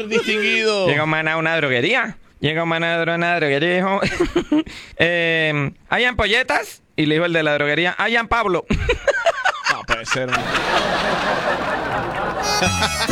señor distinguido. Llega un man a una droguería. Llega un man a una droguería y dijo... ¿hay ampolletas? Y le dijo el de la droguería, ¿hay Pablo? No puede ser.